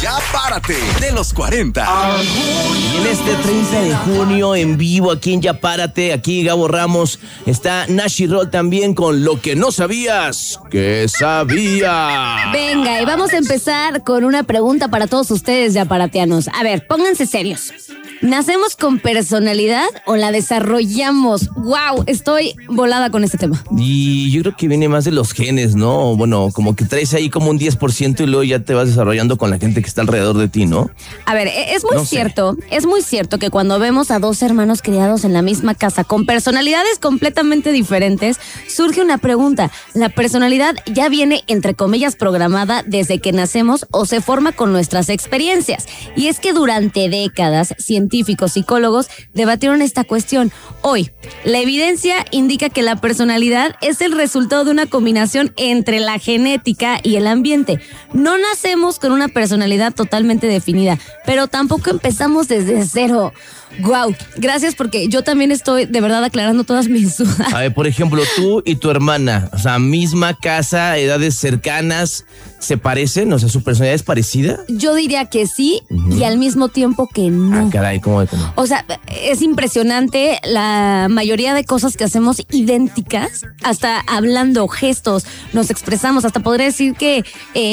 Ya párate de los 40. Y en este 30 de junio en vivo aquí en Ya Párate, aquí Gabo Ramos, está Nashi Roll también con Lo que no sabías que sabía. Venga, y vamos a empezar con una pregunta para todos ustedes yaparateanos. A ver, pónganse serios. ¿Nacemos con personalidad o la desarrollamos? ¡Wow! Estoy volada con este tema. Y yo creo que viene más de los genes, ¿no? Bueno, como que traes ahí como un 10% y luego ya te vas desarrollando con la gente que está alrededor de ti, ¿no? A ver, es muy cierto que cuando vemos a dos hermanos criados en la misma casa con personalidades completamente diferentes, surge una pregunta. ¿La personalidad ya viene, entre comillas, programada desde que nacemos o se forma con nuestras experiencias? Y es que durante décadas, científicos, psicólogos debatieron esta cuestión. Hoy, la evidencia indica que la personalidad es el resultado de una combinación entre la genética y el ambiente. No nacemos con una personalidad totalmente definida, pero tampoco empezamos desde cero. Wow, gracias porque yo también estoy de verdad aclarando todas mis dudas. A ver, por ejemplo, tú y tu hermana, o sea, misma casa, edades cercanas, ¿se parecen? O sea, ¿su personalidad es parecida? Yo diría que sí y al mismo tiempo que no. Ah, caray, ¿cómo de que no? O sea, es impresionante la mayoría de cosas que hacemos idénticas, hasta hablando, gestos, nos expresamos, hasta podría decir que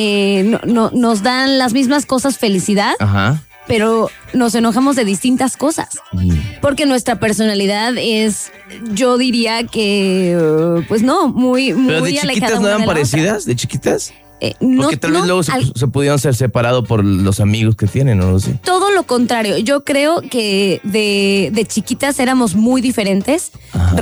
nos dan las mismas cosas felicidad. Ajá. Pero nos enojamos de distintas cosas. Porque nuestra personalidad es, yo diría que, pues no, muy ¿Pero de alejada. chiquitas no eran parecidas? ¿De chiquitas? Porque tal vez luego se pudieron ser separados por los amigos que tienen, no lo sé. Todo lo contrario. Yo creo que de chiquitas éramos muy diferentes. Ajá.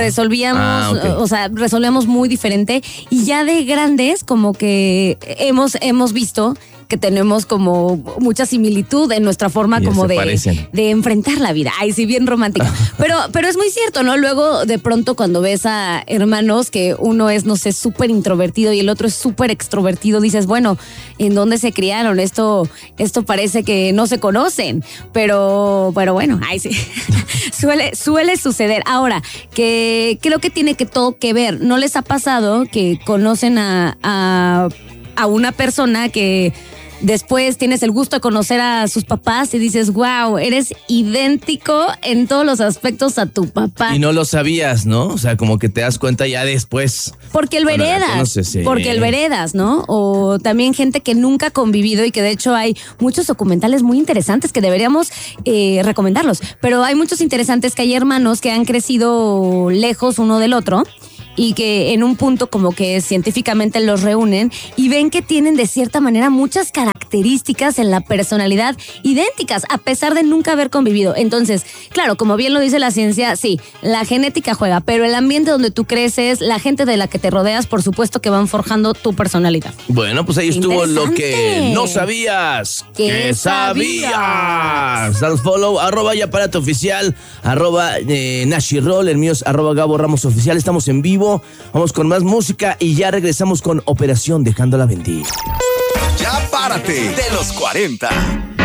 Resolvíamos muy diferente. Y ya de grandes, como que hemos visto que tenemos como mucha similitud en nuestra forma como de enfrentar la vida. Ay, sí, bien romántica. Pero es muy cierto, ¿no? Luego, de pronto, cuando ves a hermanos que uno es, no sé, súper introvertido y el otro es súper extrovertido, dices, bueno, ¿en dónde se criaron? Esto parece que no se conocen. Pero bueno, ay, sí. suele suceder. Ahora, que creo que tiene todo que ver. ¿No les ha pasado que conocen a una persona que después tienes el gusto de conocer a sus papás y dices, wow, eres idéntico en todos los aspectos a tu papá? Y no lo sabías, ¿no? O sea, como que te das cuenta ya después. Porque el veredas, ¿no? O también gente que nunca ha convivido y que de hecho hay muchos documentales muy interesantes que deberíamos recomendarlos. Pero hay muchos interesantes que hay hermanos que han crecido lejos uno del otro y que en un punto como que científicamente los reúnen y ven que tienen de cierta manera muchas características en la personalidad idénticas, a pesar de nunca haber convivido. Entonces, claro, como bien lo dice la ciencia, sí, la genética juega, pero el ambiente donde tú creces, la gente de la que te rodeas, por supuesto que van forjando tu personalidad. Bueno, pues ahí estuvo lo que no sabías que sabías. Dale follow, @yaparateoficial, @NashiRoll, el mío es @GaboRamosOficial. Estamos en vivo. Vamos con más música y ya regresamos con Operación Dejándola Venir. Ya párate de los 40.